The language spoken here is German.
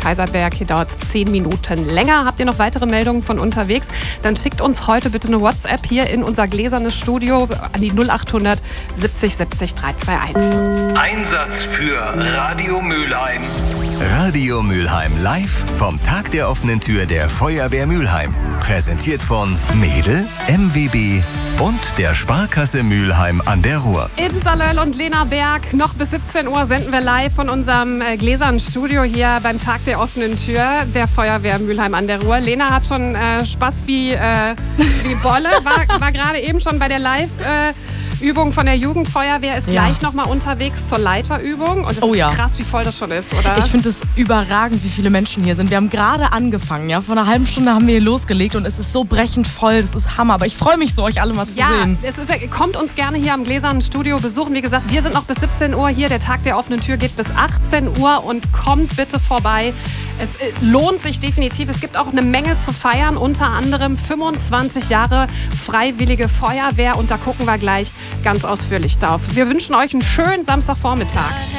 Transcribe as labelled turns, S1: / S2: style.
S1: Kaiserberg. Hier dauert es 10 Minuten länger. Habt ihr noch weitere Meldungen von unterwegs? Dann schickt uns heute bitte eine WhatsApp hier in unser gläsernes Studio an die 0800 70 70 321.
S2: Einsatz für Radio Mülheim.
S3: Radio Mülheim live vom Tag der offenen Tür der Feuerwehr Mülheim. Präsentiert von Mädel, MWB und der Sparkasse Mülheim an der Ruhr.
S1: In Salöll und Lena Berg. Noch bis 17 Uhr senden wir live von unserem gläsernen Studio hier beim Tag der offenen Tür der Feuerwehr Mülheim an der Ruhr. Lena hat schon Spaß wie Bolle. War gerade eben schon bei der Live-Übung von der Jugendfeuerwehr, ist gleich nochmal unterwegs zur Leiterübung. Und das ist krass, wie voll das schon ist, oder?
S4: Ich finde es überragend, wie viele Menschen hier sind. Wir haben gerade angefangen, ja. Vor einer halben Stunde haben wir hier losgelegt und es ist so brechend voll. Das ist Hammer. Aber ich freue mich so, euch alle mal zu sehen.
S1: Kommt uns gerne hier am gläsernen Studio besuchen. Wie gesagt, wir sind noch bis 17 Uhr hier. Der Tag der offenen Tür geht bis 18 Uhr und kommt bitte vorbei. Es lohnt sich definitiv. Es gibt auch eine Menge zu feiern, unter anderem 25 Jahre Freiwillige Feuerwehr und da gucken wir gleich ganz ausführlich drauf. Wir wünschen euch einen schönen Samstagvormittag.